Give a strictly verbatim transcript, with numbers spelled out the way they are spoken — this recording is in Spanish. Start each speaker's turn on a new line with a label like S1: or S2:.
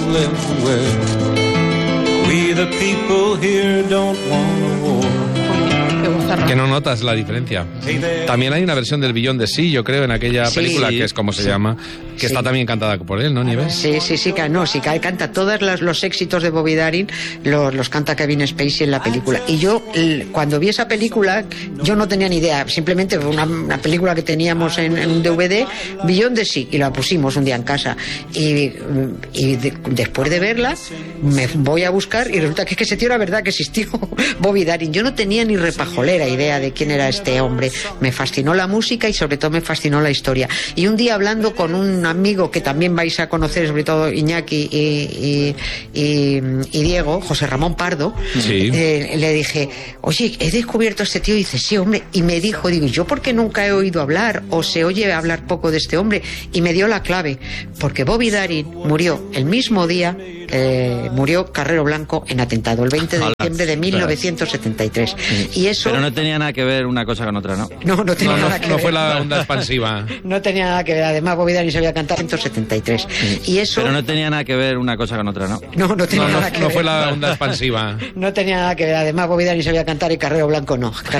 S1: live well. We the people here don't want a war.
S2: Que no notas la diferencia. También hay una versión del Billón de Sí, yo creo, en aquella
S3: Sí,
S2: película, que es como se
S3: sí.
S2: llama, que
S3: Sí.
S2: está también cantada por él, ¿no, Nieves?
S3: Sí, sí, sí, que no, sí, que canta todos los, los éxitos de Bobby Darin, los, los canta Kevin Spacey en la película. Y yo, l- cuando vi esa película, yo no tenía ni idea, simplemente fue una, una película que teníamos en, en un D V D, Billón de Sí, y la pusimos un día en casa. Y, y de- después de verla, me voy a buscar y resulta que, es que ese tío era verdad que existió, Bobby Darin. Yo no tenía ni repajolera idea de quién era este hombre. Me fascinó la música y sobre todo me fascinó la historia. Y un día hablando con un amigo que también vais a conocer, sobre todo Iñaki y, y, y, y Diego, José Ramón Pardo,
S2: Sí.
S3: eh, le dije, oye, he descubierto a este tío. Y dice, sí, hombre. Y me dijo, digo, ¿yo por qué nunca he oído hablar o se oye hablar poco de este hombre? Y me dio la clave, porque Bobby Darin murió el mismo día que murió Carrero Blanco en atentado, el veinte de
S4: Hola.
S3: diciembre de mil novecientos setenta y tres. Y eso...
S4: Pero no tenía nada que ver una cosa con otra, ¿no?
S3: No, no tenía
S2: No, no,
S3: nada que
S2: no
S3: ver.
S2: fue la onda expansiva.
S3: No tenía nada que ver. Además, Bobby Darin sabía cantar en ciento setenta y tres. Y eso...
S4: Pero no tenía nada que ver una cosa con otra, ¿no?
S3: No, no tenía
S2: No, no,
S3: nada que
S2: no
S3: ver.
S2: fue la onda expansiva.
S3: No tenía nada que ver. Además, Bobby Darin sabía cantar y Carrero Blanco no.